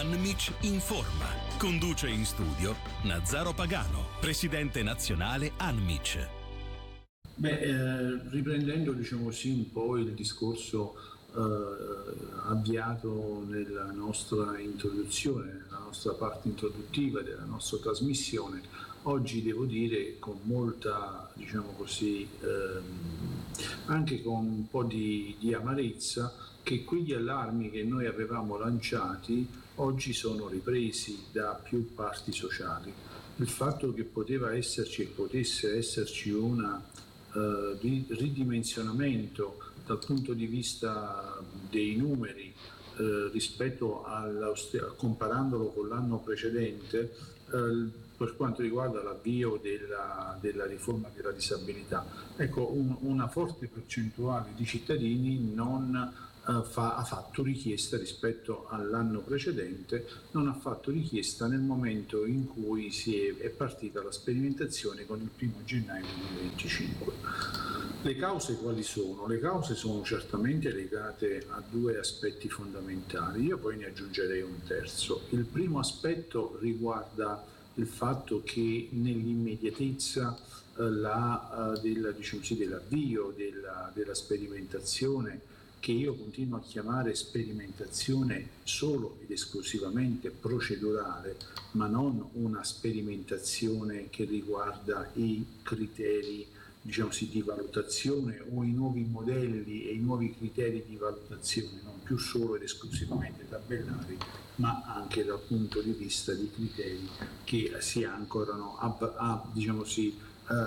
Anmic Informa. Conduce in studio Nazzaro Pagano, presidente nazionale Anmic. Riprendendo diciamo così un po' il discorso avviato nella nostra introduzione, nella nostra parte introduttiva della nostra trasmissione, oggi devo dire con molta, diciamo così, anche con un po' di amarezza, che quegli allarmi che noi avevamo lanciati oggi sono ripresi da più parti sociali. Il fatto che poteva esserci e potesse esserci una ridimensionamento dal punto di vista dei numeri rispetto comparandolo con l'anno precedente per quanto riguarda l'avvio della riforma della disabilità. Ecco, una forte percentuale di cittadini ha fatto richiesta rispetto all'anno precedente, non ha fatto richiesta nel momento in cui è partita la sperimentazione con il 1° gennaio 2025. Le cause quali sono? Le cause sono certamente legate a due aspetti fondamentali, io poi ne aggiungerei un terzo. Il primo aspetto riguarda il fatto che nell'immediatezza dell'avvio della sperimentazione, che io continuo a chiamare sperimentazione solo ed esclusivamente procedurale, ma non una sperimentazione che riguarda i criteri, diciamo così, di valutazione o i nuovi modelli e i nuovi criteri di valutazione, non più solo ed esclusivamente tabellari, ma anche dal punto di vista di criteri che si ancorano a diciamo così,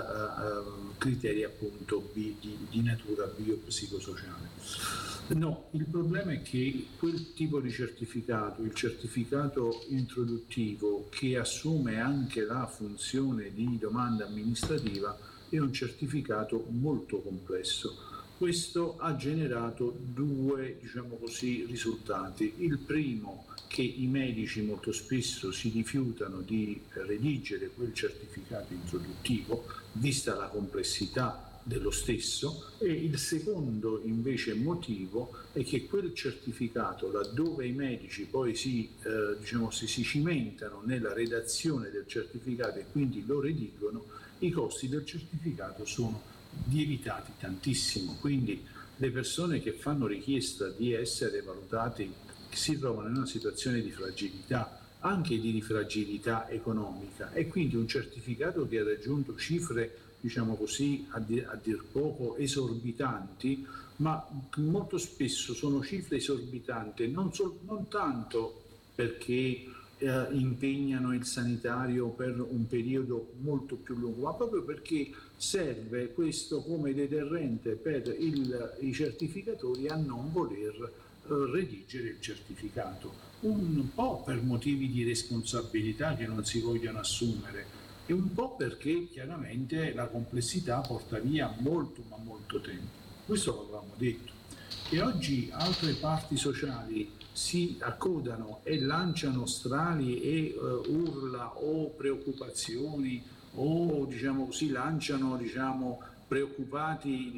criteri appunto di natura biopsicosociale. No, il problema è che quel tipo di certificato, il certificato introduttivo che assume anche la funzione di domanda amministrativa, è un certificato molto complesso. Questo ha generato due, diciamo così, risultati. Il primo, che i medici molto spesso si rifiutano di redigere quel certificato introduttivo, vista la complessità dello stesso, e il secondo invece motivo è che quel certificato, laddove i medici poi si cimentano nella redazione del certificato e quindi lo redigono, i costi del certificato sono lievitati tantissimo, quindi le persone che fanno richiesta di essere valutati si trovano in una situazione di fragilità, anche di fragilità economica, e quindi un certificato che ha raggiunto cifre, diciamo così, a dir poco esorbitanti, ma molto spesso sono cifre esorbitanti non tanto perché impegnano il sanitario per un periodo molto più lungo, ma proprio perché serve questo come deterrente per i certificatori a non voler redigere il certificato, un po' per motivi di responsabilità che non si vogliono assumere e un po' perché chiaramente la complessità porta via molto ma molto tempo. Questo l'avevamo detto. E oggi altre parti sociali si accodano e lanciano strali e urla o preoccupazioni o diciamo così lanciano preoccupati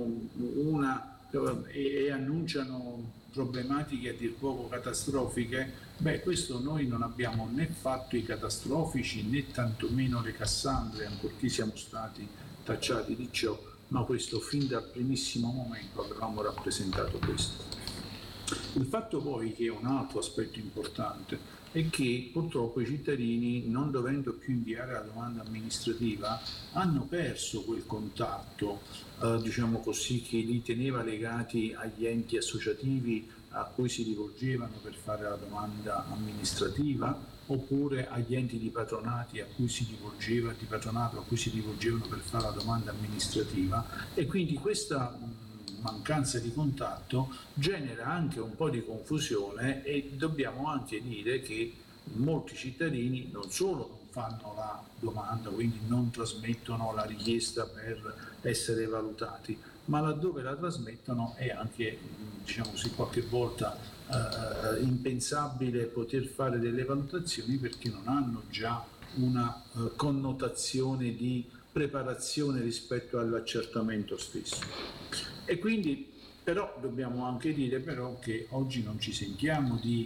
e annunciano problematiche a dir poco catastrofiche. Questo noi non abbiamo né fatto i catastrofici né tantomeno le Cassandre, ancorché siamo stati tacciati di ciò, ma questo fin dal primissimo momento avevamo rappresentato questo. Il fatto poi, che è un altro aspetto importante, è che purtroppo i cittadini, non dovendo più inviare la domanda amministrativa, hanno perso quel contatto, diciamo così, che li teneva legati agli enti associativi a cui si rivolgevano per fare la domanda amministrativa, oppure agli enti di patronati a cui si rivolgevano per fare la domanda amministrativa, e quindi questa mancanza di contatto genera anche un po' di confusione, e dobbiamo anche dire che molti cittadini non solo non fanno la domanda, quindi non trasmettono la richiesta per essere valutati, ma laddove la trasmettono è anche, diciamo così, qualche volta impensabile poter fare delle valutazioni perché non hanno già una connotazione di preparazione rispetto all'accertamento stesso. E quindi però dobbiamo anche dire però che oggi non ci sentiamo di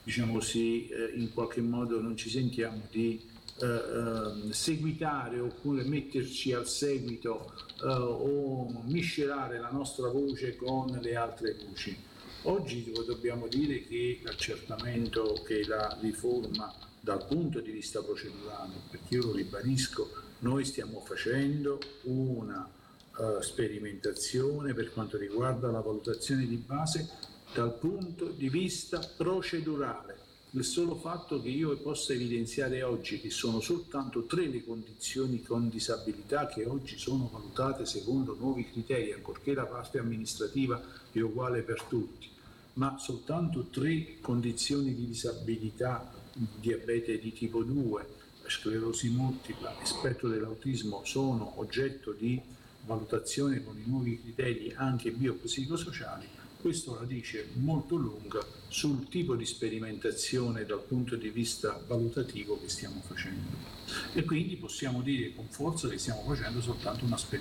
diciamo così, in qualche modo non ci sentiamo di seguitare oppure metterci al seguito o miscelare la nostra voce con le altre voci. Oggi dobbiamo dire che l'accertamento, che la riforma dal punto di vista procedurale, perché io lo ribadisco, noi stiamo facendo una sperimentazione per quanto riguarda la valutazione di base dal punto di vista procedurale. Il solo fatto che io possa evidenziare oggi che sono soltanto 3 le condizioni con disabilità che oggi sono valutate secondo nuovi criteri, ancorché la parte amministrativa è uguale per tutti, ma soltanto 3 condizioni di disabilità, diabete di tipo 2, sclerosi multipla e spettro dell'autismo sono oggetto di valutazione con i nuovi criteri anche biopsicosociali. Questo la dice molto lunga sul tipo di sperimentazione dal punto di vista valutativo che stiamo facendo. E quindi possiamo dire con forza che stiamo facendo soltanto una sperimentazione.